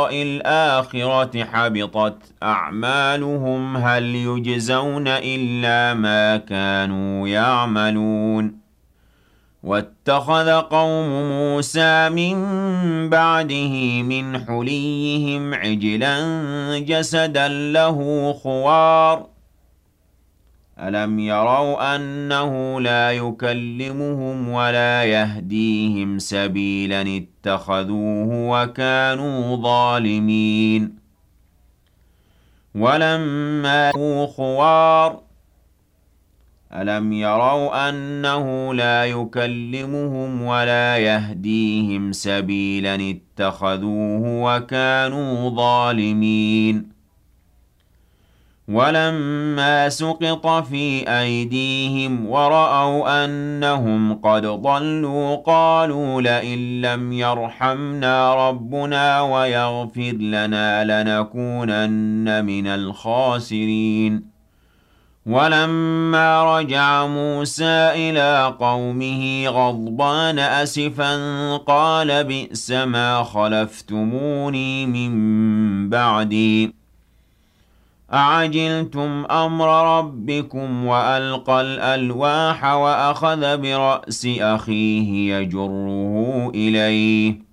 لقاء الآخرة حبطت أعمالهم هل يجزون إلا ما كانوا يعملون واتخذ قوم موسى من بعده من حليهم عجلا جسدا له خوار ألم يروا أنه لا يكلمهم ولا يهديهم سبيلا اتخذوه وكانوا ظالمين ولما خوار ألم يروا أنه لا يكلمهم ولا يهديهم سبيلا اتخذوه وكانوا ظالمين ولما سقط في أيديهم ورأوا أنهم قد ضلوا قالوا لئن لم يرحمنا ربنا ويغفر لنا لنكونن من الخاسرين ولما رجع موسى إلى قومه غضبان أسفا قال بئس ما خلفتموني من بعدي أعجلتم أمر ربكم وألقى الألواح وأخذ برأس أخيه يجره إليه